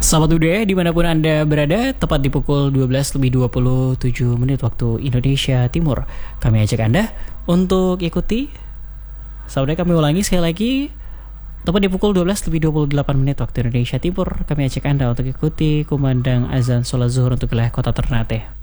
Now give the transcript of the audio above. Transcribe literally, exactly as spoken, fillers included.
Selamat udah dimanapun Anda berada, tepat di pukul dua belas lebih dua puluh tujuh menit waktu Indonesia Timur. Kami ajak Anda untuk ikuti. Saudara, kami ulangi sekali lagi, tepat di pukul dua belas lebih dua puluh delapan menit waktu Indonesia Timur. Kami ajak Anda untuk ikuti kumandang azan sholat zuhur untuk wilayah kota Ternate.